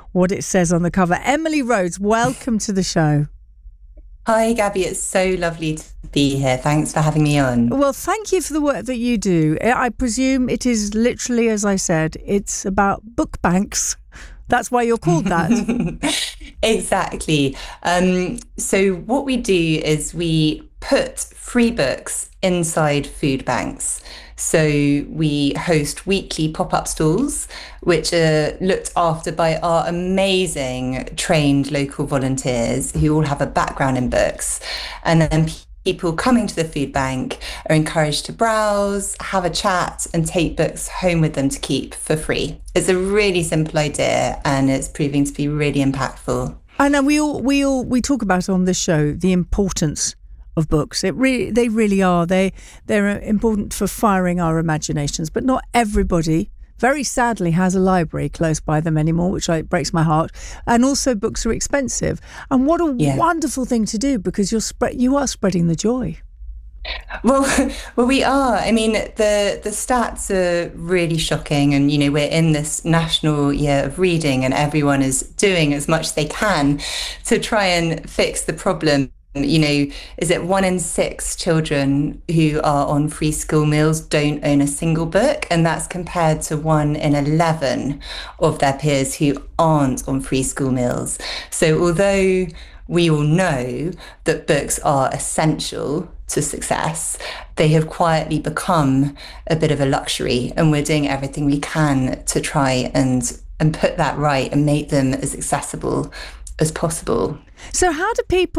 what it says on the cover. Emily Rhodes, welcome to the show. Hi, Gabby. It's so lovely to be here. Thanks for having me on. Well, thank you for the work that you do. I presume it is literally, as I said, it's about book banks. That's why you're called that. Exactly. So what we do is we put free books inside food banks. So we host weekly pop-up stalls, which are looked after by our amazing trained local volunteers who all have a background in books. And then people coming to the food bank are encouraged to browse, have a chat, and take books home with them to keep for free. It's a really simple idea, and it's proving to be really impactful. I know we talk about on this show the importance of books. They really are. They're important for firing our imaginations, but not everybody, very sadly, has a library close by them anymore, which breaks my heart. And also, books are expensive. And what a wonderful thing to do, because you are spreading the joy. Well, we are. I mean, the stats are really shocking, and we're in this National Year of Reading, and everyone is doing as much as they can to try and fix the problem. Is it 1 in 6 children who are on free school meals don't own a single book? And that's compared to 1 in 11 of their peers who aren't on free school meals. So although we all know that books are essential to success, they have quietly become a bit of a luxury, and we're doing everything we can to try and put that right and make them as accessible as possible. So how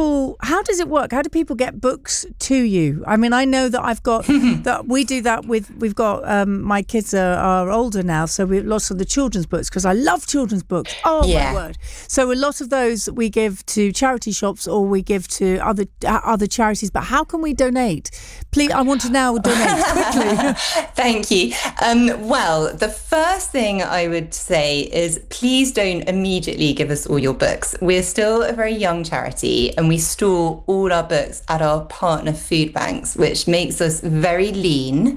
does it work? How do people get books to you? I mean, I know that I've got that we do that we've got my kids are older now, so we have lots of the children's books, because I love children's books. Oh my word. So a lot of those we give to charity shops, or we give to other charities. But how can we donate? Please, I want to now donate quickly. Thank you. Well, the first thing I would say is please don't immediately give us all your books. We're still a very young charity, and we store all our books at our partner food banks, which makes us very lean.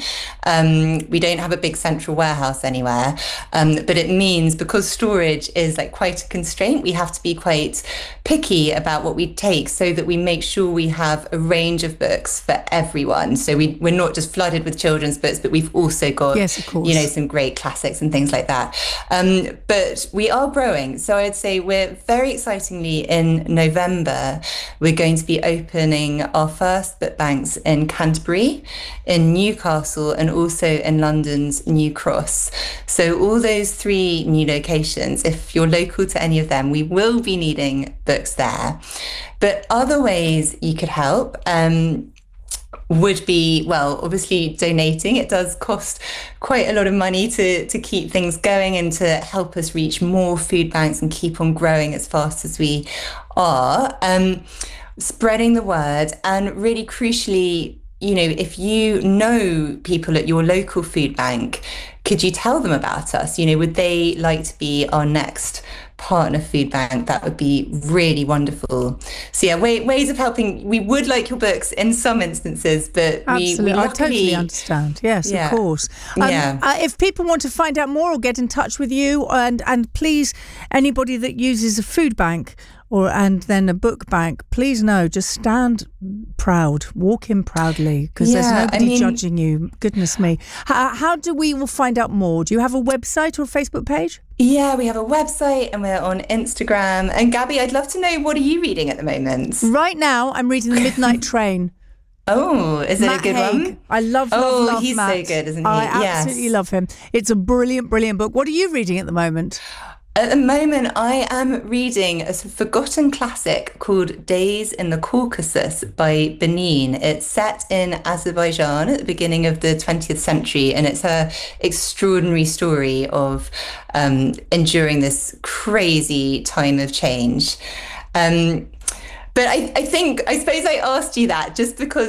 We don't have a big central warehouse anywhere, but it means, because storage is quite a constraint, we have to be quite picky about what we take, so that we make sure we have a range of books for everyone. So we're not just flooded with children's books, but we've also got some great classics and things like that. But we are growing, so I'd say we're very excitingly in November, we're going to be opening our first book banks in Canterbury, in Newcastle, and also in London's New Cross. So all those 3 new locations, if you're local to any of them, we will be needing books there. But other ways you could help would be, well, obviously donating. It does cost quite a lot of money to keep things going and to help us reach more food banks and keep on growing as fast as we are. Spreading the word, and really crucially, if you know people at your local food bank, could you tell them about us? Would they like to be our next partner food bank? That would be really wonderful. So yeah, ways of helping. We would like your books in some instances, but absolutely, I totally understand. Yes, of course. If people want to find out more or get in touch with you, and please, anybody that uses a food bank and then a book bank, please know, just stand proud, walk in proudly, because there's nobody judging you. Goodness me. How do we will find out more? Do you have a website or a Facebook page? Yeah, we have a website, and we're on Instagram. And Gabby, I'd love to know, what are you reading at the moment? Right now, I'm reading The Midnight Train. Oh, is it Matt a good Haig. one? I love he's Matt. so good, isn't he? I absolutely love him. It's a brilliant book. What are you reading at the moment? At the moment, I am reading a forgotten classic called Days in the Caucasus by Benin. It's set in Azerbaijan at the beginning of the 20th century, and it's her extraordinary story of enduring this crazy time of change. But I suppose I asked you that just because